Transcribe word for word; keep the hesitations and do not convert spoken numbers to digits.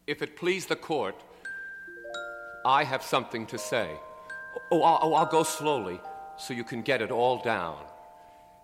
If it please the court, I have something to say. Oh, I'll, oh, I'll go slowly so you can get it all down.